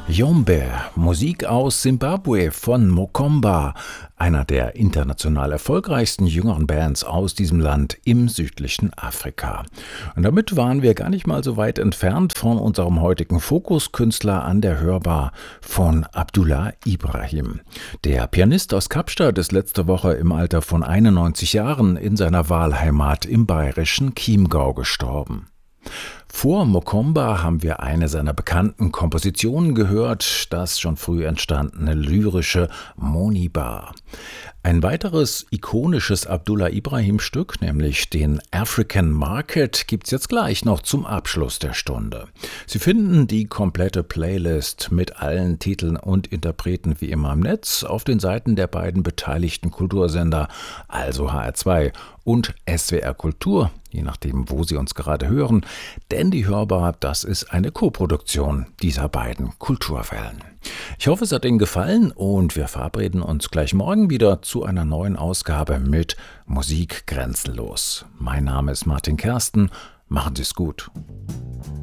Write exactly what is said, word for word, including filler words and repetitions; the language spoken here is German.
Yombe, Musik aus Simbabwe von Mokomba, einer der international erfolgreichsten jüngeren Bands aus diesem Land im südlichen Afrika. Und damit waren wir gar nicht mal so weit entfernt von unserem heutigen Fokuskünstler an der Hörbar von Abdullah Ibrahim. Der Pianist aus Kapstadt ist letzte Woche im Alter von einundneunzig Jahren in seiner Wahlheimat im bayerischen Chiemgau gestorben. Vor Mokomba haben wir eine seiner bekannten Kompositionen gehört, das schon früh entstandene lyrische Moniba. Ein weiteres ikonisches Abdullah Ibrahim-Stück, nämlich den African Market, gibt's jetzt gleich noch zum Abschluss der Stunde. Sie finden die komplette Playlist mit allen Titeln und Interpreten wie immer im Netz auf den Seiten der beiden beteiligten Kultursender, also H R zwei und S W R Kultur, je nachdem, wo Sie uns gerade hören, denn die Hörbar, das ist eine Koproduktion dieser beiden Kulturwellen. Ich hoffe, es hat Ihnen gefallen und wir verabreden uns gleich morgen wieder zu einer neuen Ausgabe mit Musik grenzenlos. Mein Name ist Martin Kersten, machen Sie es gut.